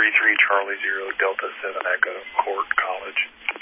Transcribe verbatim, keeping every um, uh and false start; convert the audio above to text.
three Charlie Zero Delta seven Echo, Court College.